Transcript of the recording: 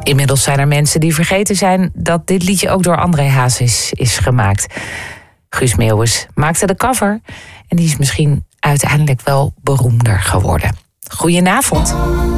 Inmiddels zijn er mensen die vergeten zijn dat dit liedje ook door André Hazes is gemaakt. Guus Meeuwis maakte de cover en die is misschien uiteindelijk wel beroemder geworden. Goedenavond.